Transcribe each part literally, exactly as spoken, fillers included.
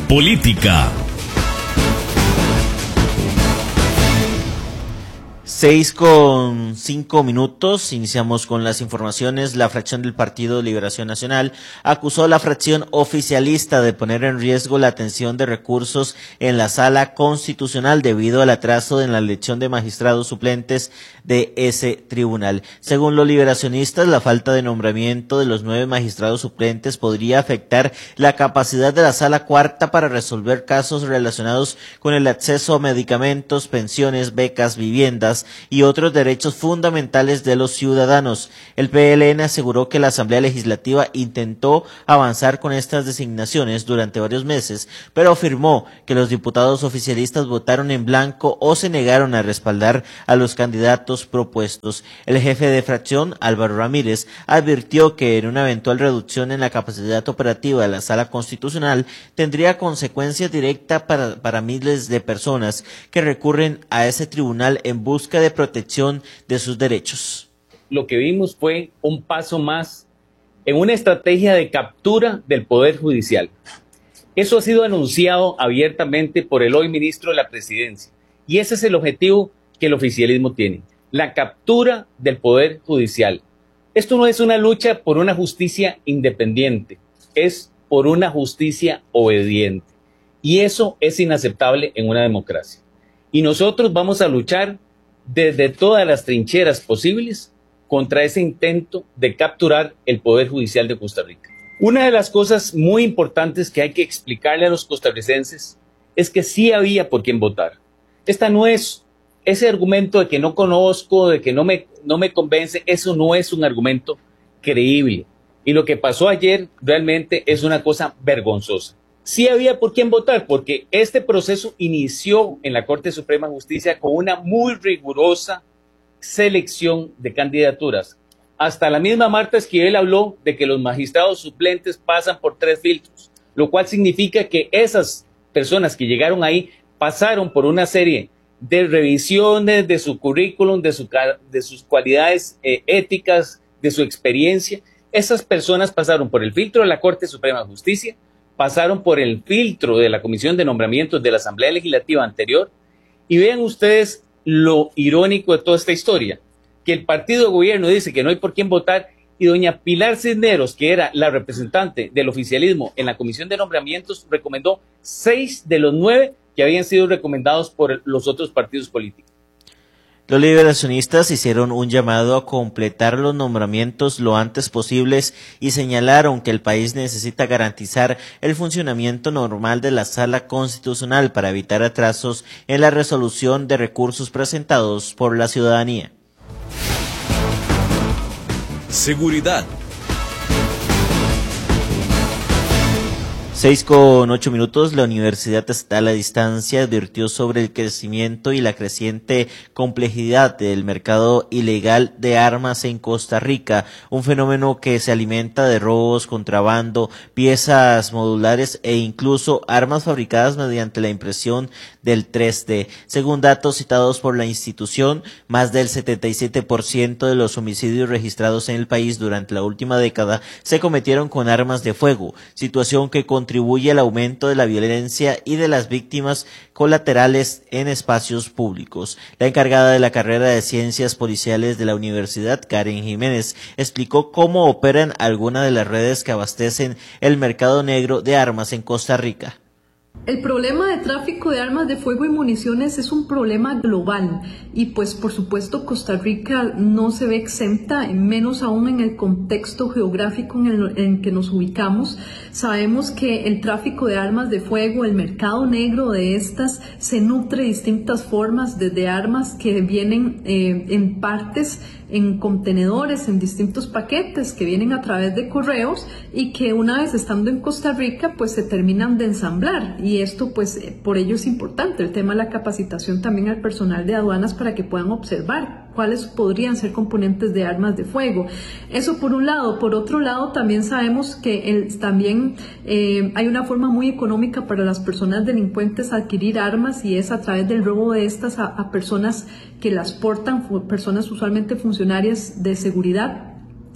Política. Seis con cinco minutos, iniciamos con las informaciones. La fracción del Partido de Liberación Nacional acusó a la fracción oficialista de poner en riesgo la atención de recursos en la Sala Constitucional debido al atraso en la elección de magistrados suplentes de ese tribunal. Según los liberacionistas, la falta de nombramiento de los nueve magistrados suplentes podría afectar la capacidad de la Sala Cuarta para resolver casos relacionados con el acceso a medicamentos, pensiones, becas, viviendas y otros derechos fundamentales de los ciudadanos. El P L N aseguró que la Asamblea Legislativa intentó avanzar con estas designaciones durante varios meses, pero afirmó que los diputados oficialistas votaron en blanco o se negaron a respaldar a los candidatos propuestos. El jefe de fracción, Álvaro Ramírez, advirtió que en una eventual reducción en la capacidad operativa de la Sala Constitucional tendría consecuencias directas para, para miles de personas que recurren a ese tribunal en busca de protección de sus derechos. Lo que vimos fue un paso más en una estrategia de captura del Poder Judicial. Eso ha sido anunciado abiertamente por el hoy ministro de la Presidencia, y ese es el objetivo que el oficialismo tiene, la captura del Poder Judicial. Esto no es una lucha por una justicia independiente, es por una justicia obediente, y eso es inaceptable en una democracia. Y nosotros vamos a luchar desde todas las trincheras posibles contra ese intento de capturar el Poder Judicial de Costa Rica. Una de las cosas muy importantes que hay que explicarle a los costarricenses es que sí había por quién votar. Esta no es ese argumento de que no conozco, de que no me, no me convence, eso no es un argumento creíble. Y lo que pasó ayer realmente es una cosa vergonzosa. Sí había por quién votar, porque este proceso inició en la Corte Suprema de Justicia con una muy rigurosa selección de candidaturas. Hasta la misma Marta Esquivel habló de que los magistrados suplentes pasan por tres filtros, lo cual significa que esas personas que llegaron ahí pasaron por una serie de revisiones de su currículum, de, su, de sus cualidades eh, éticas, de su experiencia. Esas personas pasaron por el filtro de la Corte Suprema de Justicia, pasaron por el filtro de la Comisión de Nombramientos de la Asamblea Legislativa anterior, y vean ustedes lo irónico de toda esta historia, que el partido de gobierno dice que no hay por quién votar, y doña Pilar Cisneros, que era la representante del oficialismo en la Comisión de Nombramientos, recomendó seis de los nueve que habían sido recomendados por los otros partidos políticos. Los liberacionistas hicieron un llamado a completar los nombramientos lo antes posibles y señalaron que el país necesita garantizar el funcionamiento normal de la Sala Constitucional para evitar atrasos en la resolución de recursos presentados por la ciudadanía. Seguridad. Seis con ocho minutos, la Universidad Estatal a Distancia advirtió sobre el crecimiento y la creciente complejidad del mercado ilegal de armas en Costa Rica, un fenómeno que se alimenta de robos, contrabando, piezas modulares e incluso armas fabricadas mediante la impresión del tres D. Según datos citados por la institución, más del setenta y siete por ciento de los homicidios registrados en el país durante la última década se cometieron con armas de fuego, situación que contribuye al aumento de la violencia y de las víctimas colaterales en espacios públicos. La encargada de la carrera de Ciencias Policiales de la Universidad, Karen Jiménez, explicó cómo operan algunas de las redes que abastecen el mercado negro de armas en Costa Rica. El problema de tráfico de armas de fuego y municiones es un problema global y pues por supuesto Costa Rica no se ve exenta, menos aún en el contexto geográfico en el en que nos ubicamos. Sabemos que el tráfico de armas de fuego, el mercado negro de estas, se nutre de distintas formas, desde armas que vienen eh, en partes, en contenedores, en distintos paquetes que vienen a través de correos y que una vez estando en Costa Rica pues se terminan de ensamblar, y esto pues por ello es importante el tema de la capacitación también al personal de aduanas para que puedan observar cuáles podrían ser componentes de armas de fuego. Eso por un lado. Por otro lado, también sabemos que el, también eh, hay una forma muy económica para las personas delincuentes adquirir armas, y es a través del robo de estas a, a personas que las portan, personas usualmente funcionarias de seguridad.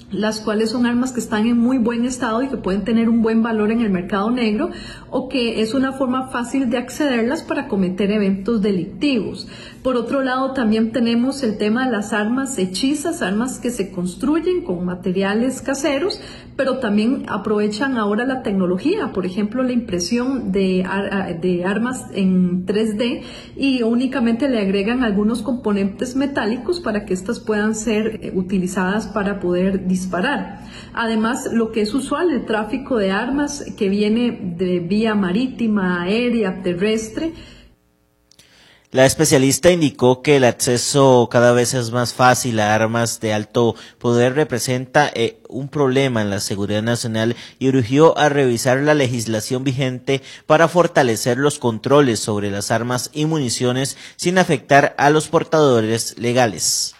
las cuales son armas que están en muy buen estado y que pueden tener un buen valor en el mercado negro, o que es una forma fácil de accederlas para cometer eventos delictivos. Por otro lado, también tenemos el tema de las armas hechizas, armas que se construyen con materiales caseros, pero también aprovechan ahora la tecnología, por ejemplo, la impresión de, de armas en tres D, y únicamente le agregan algunos componentes metálicos para que éstas puedan ser utilizadas para poder disparar. Además, lo que es usual, el tráfico de armas que viene de vía marítima, aérea, terrestre. La especialista indicó que el acceso cada vez es más fácil a armas de alto poder representa eh, un problema en la seguridad nacional y urgió a revisar la legislación vigente para fortalecer los controles sobre las armas y municiones sin afectar a los portadores legales.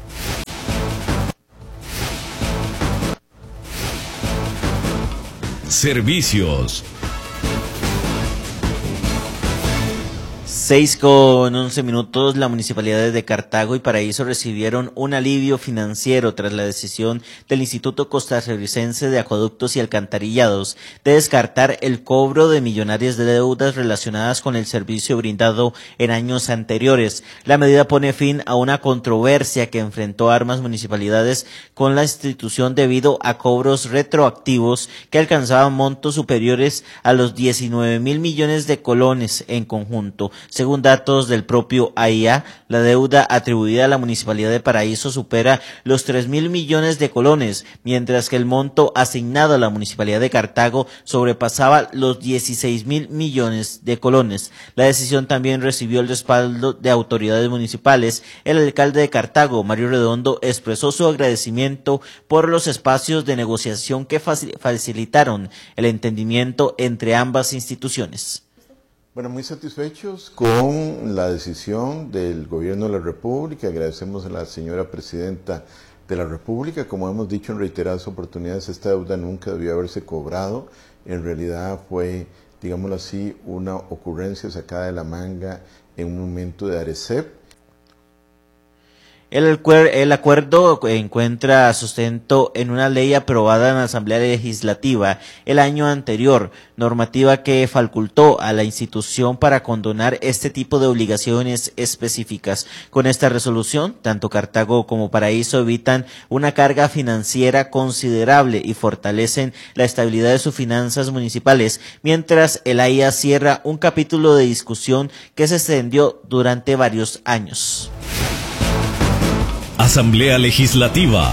Servicios. seis con once minutos, las municipalidades de Cartago y Paraíso recibieron un alivio financiero tras la decisión del Instituto Costarricense de Acueductos y Alcantarillados de descartar el cobro de millonarias de deudas relacionadas con el servicio brindado en años anteriores. La medida pone fin a una controversia que enfrentó ambas municipalidades con la institución debido a cobros retroactivos que alcanzaban montos superiores a los diecinueve mil millones de colones en conjunto. Según datos del propio A I A, la deuda atribuida a la Municipalidad de Paraíso supera los tres mil millones de colones, mientras que el monto asignado a la Municipalidad de Cartago sobrepasaba los dieciséis mil millones de colones. La decisión también recibió el respaldo de autoridades municipales. El alcalde de Cartago, Mario Redondo, expresó su agradecimiento por los espacios de negociación que facilitaron el entendimiento entre ambas instituciones. Bueno, muy satisfechos con la decisión del Gobierno de la República. Agradecemos a la señora Presidenta de la República. Como hemos dicho en reiteradas oportunidades, esta deuda nunca debió haberse cobrado. En realidad fue, digámoslo así, una ocurrencia sacada de la manga en un momento de ARECEP. El, el acuerdo encuentra sustento en una ley aprobada en la Asamblea Legislativa el año anterior, normativa que facultó a la institución para condonar este tipo de obligaciones específicas. Con esta resolución, tanto Cartago como Paraíso evitan una carga financiera considerable y fortalecen la estabilidad de sus finanzas municipales, mientras el A I A cierra un capítulo de discusión que se extendió durante varios años. Asamblea Legislativa.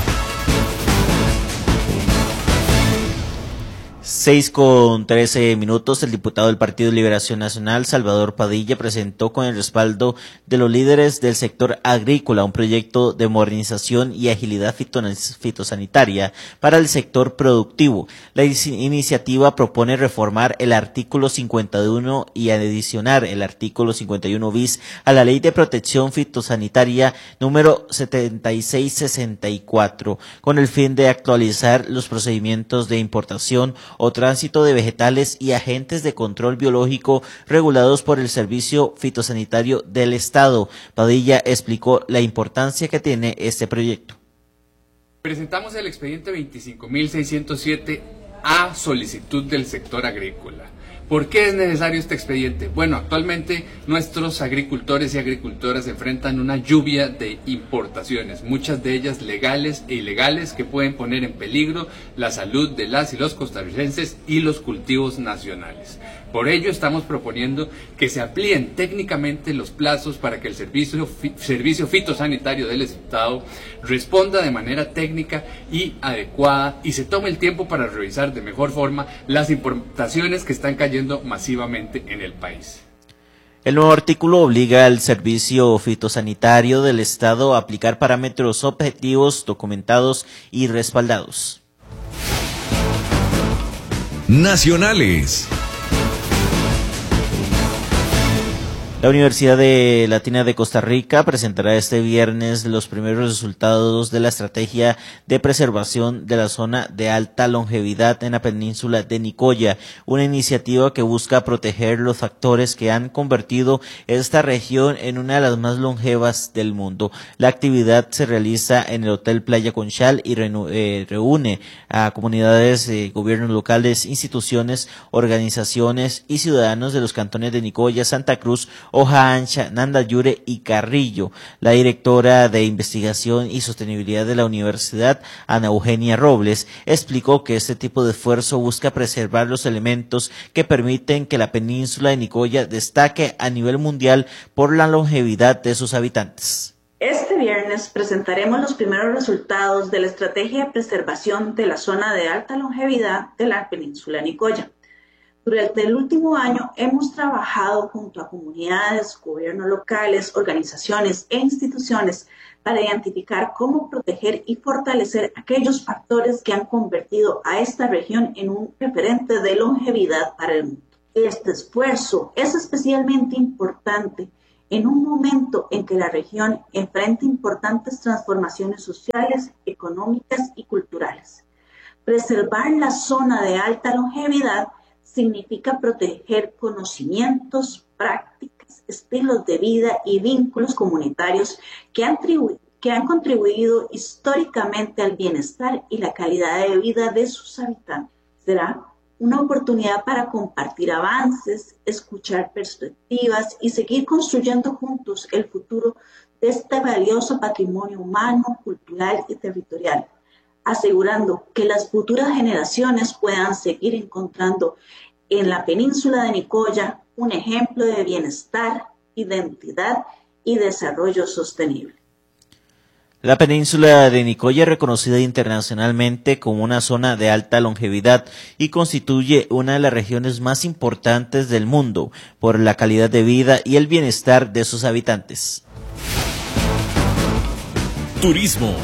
seis con trece minutos, el diputado del Partido de Liberación Nacional, Salvador Padilla, presentó con el respaldo de los líderes del sector agrícola un proyecto de modernización y agilidad fitosanitaria para el sector productivo. La iniciativa propone reformar el artículo cincuenta y uno y adicionar el artículo cincuenta y uno bis a la Ley de Protección Fitosanitaria número setenta y seis sesenta y cuatro, con el fin de actualizar los procedimientos de importación o tránsito de vegetales y agentes de control biológico regulados por el Servicio Fitosanitario del Estado. Padilla explicó la importancia que tiene este proyecto. Presentamos el expediente veinticinco mil seiscientos siete a solicitud del sector agrícola. ¿Por qué es necesario este expediente? Bueno, actualmente nuestros agricultores y agricultoras enfrentan una lluvia de importaciones, muchas de ellas legales e ilegales, que pueden poner en peligro la salud de las y los costarricenses y los cultivos nacionales. Por ello estamos proponiendo que se amplíen técnicamente los plazos para que el servicio, servicio fitosanitario del Estado responda de manera técnica y adecuada y se tome el tiempo para revisar de mejor forma las importaciones que están cayendo masivamente en el país. El nuevo artículo obliga al Servicio Fitosanitario del Estado a aplicar parámetros objetivos, documentados y respaldados. Nacionales. La Universidad de Latina de Costa Rica presentará este viernes los primeros resultados de la estrategia de preservación de la zona de alta longevidad en la península de Nicoya, una iniciativa que busca proteger los factores que han convertido esta región en una de las más longevas del mundo. La actividad se realiza en el Hotel Playa Conchal y eh, reúne a comunidades, eh, gobiernos locales, instituciones, organizaciones y ciudadanos de los cantones de Nicoya, Santa Cruz, Hoja Ancha, Nandayure y Carrillo. La directora de Investigación y Sostenibilidad de la Universidad, Ana Eugenia Robles, explicó que este tipo de esfuerzo busca preservar los elementos que permiten que la península de Nicoya destaque a nivel mundial por la longevidad de sus habitantes. Este viernes presentaremos los primeros resultados de la estrategia de preservación de la zona de alta longevidad de la península de Nicoya. Durante el último año hemos trabajado junto a comunidades, gobiernos locales, organizaciones e instituciones para identificar cómo proteger y fortalecer aquellos factores que han convertido a esta región en un referente de longevidad para el mundo. Este esfuerzo es especialmente importante en un momento en que la región enfrenta importantes transformaciones sociales, económicas y culturales. Preservar la zona de alta longevidad significa proteger conocimientos, prácticas, estilos de vida y vínculos comunitarios que han, que han contribuido históricamente al bienestar y la calidad de vida de sus habitantes. Será una oportunidad para compartir avances, escuchar perspectivas y seguir construyendo juntos el futuro de este valioso patrimonio humano, cultural y territorial, asegurando que las futuras generaciones puedan seguir encontrando en la península de Nicoya un ejemplo de bienestar, identidad y desarrollo sostenible. La península de Nicoya es reconocida internacionalmente como una zona de alta longevidad y constituye una de las regiones más importantes del mundo por la calidad de vida y el bienestar de sus habitantes. Turismo.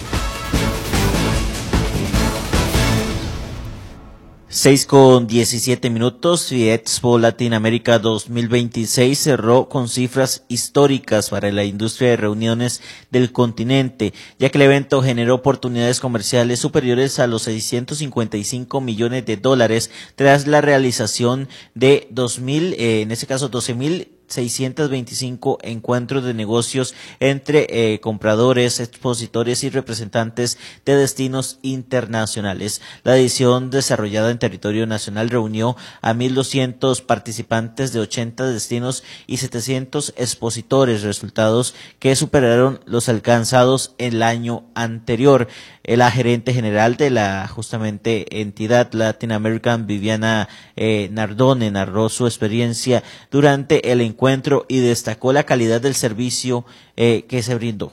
seis con diecisiete minutos, Fiexpo Latinoamérica dos mil veintiséis cerró con cifras históricas para la industria de reuniones del continente, ya que el evento generó oportunidades comerciales superiores a los seiscientos cincuenta y cinco millones de dólares tras la realización de dos mil, eh, en este caso doce mil seiscientos veinticinco encuentros de negocios entre eh, compradores, expositores y representantes de destinos internacionales. La edición desarrollada en territorio nacional reunió a mil doscientos participantes de ochenta destinos y setecientos expositores, resultados que superaron los alcanzados el año anterior. La gerente general de la justamente entidad Latin American, Viviana eh, Nardone, narró su experiencia durante el encuentro y destacó la calidad del servicio eh, que se brindó.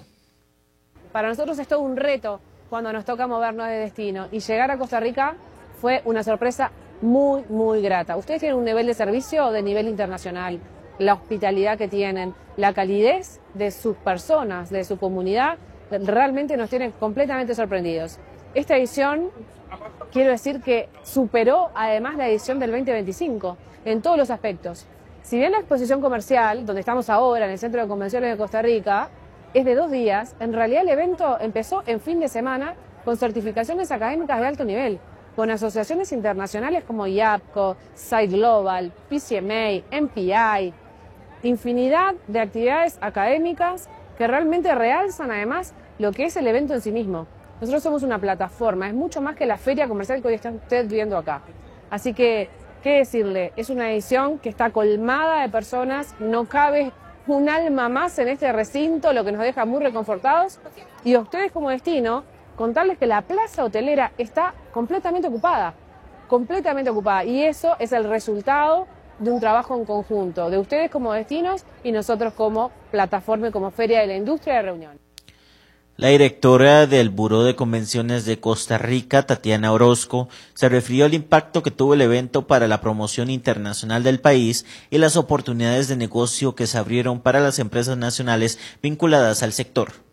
Para nosotros es todo un reto cuando nos toca movernos de destino y llegar a Costa Rica fue una sorpresa muy, muy grata. Ustedes tienen un nivel de servicio de nivel internacional, la hospitalidad que tienen, la calidez de sus personas, de su comunidad, realmente nos tienen completamente sorprendidos. Esta edición, quiero decir que superó además la edición del veinte veinticinco en todos los aspectos. Si bien la exposición comercial, donde estamos ahora, en el Centro de Convenciones de Costa Rica, es de dos días, en realidad el evento empezó en fin de semana con certificaciones académicas de alto nivel, con asociaciones internacionales como IAPCO, Site Global, P C M A, M P I, infinidad de actividades académicas que realmente realzan además lo que es el evento en sí mismo. Nosotros somos una plataforma, es mucho más que la feria comercial que hoy está usted viendo acá. Así que, ¿qué decirle? Es una edición que está colmada de personas, no cabe un alma más en este recinto, lo que nos deja muy reconfortados. Y a ustedes como destino, contarles que la plaza hotelera está completamente ocupada, completamente ocupada. Y eso es el resultado de un trabajo en conjunto, de ustedes como destinos y nosotros como plataforma y como Feria de la Industria de Reunión. La directora del Buró de Convenciones de Costa Rica, Tatiana Orozco, se refirió al impacto que tuvo el evento para la promoción internacional del país y las oportunidades de negocio que se abrieron para las empresas nacionales vinculadas al sector.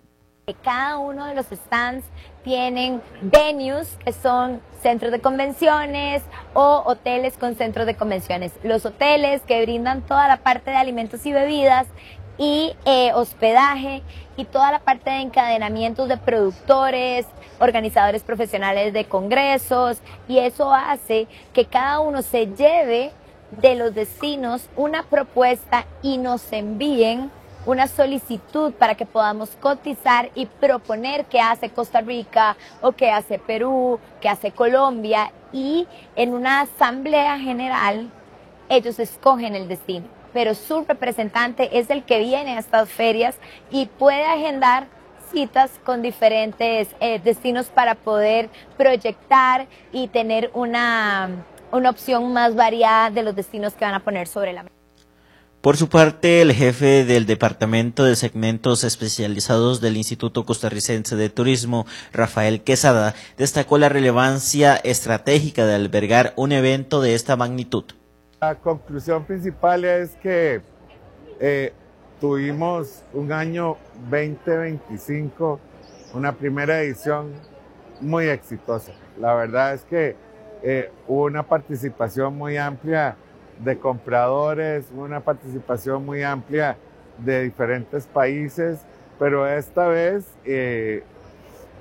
Cada uno de los stands tienen venues que son centros de convenciones o hoteles con centros de convenciones. Los hoteles que brindan toda la parte de alimentos y bebidas y eh, hospedaje y toda la parte de encadenamientos de productores, organizadores profesionales de congresos, y eso hace que cada uno se lleve de los destinos una propuesta y nos envíen una solicitud para que podamos cotizar y proponer qué hace Costa Rica o qué hace Perú, qué hace Colombia, y en una asamblea general ellos escogen el destino, pero su representante es el que viene a estas ferias y puede agendar citas con diferentes eh, destinos para poder proyectar y tener una, una opción más variada de los destinos que van a poner sobre la mesa. Por su parte, el jefe del Departamento de Segmentos Especializados del Instituto Costarricense de Turismo, Rafael Quesada, destacó la relevancia estratégica de albergar un evento de esta magnitud. La conclusión principal es que eh, tuvimos un año veinte veinticinco, una primera edición muy exitosa. La verdad es que eh, hubo una participación muy amplia de compradores, una participación muy amplia de diferentes países, pero esta vez eh,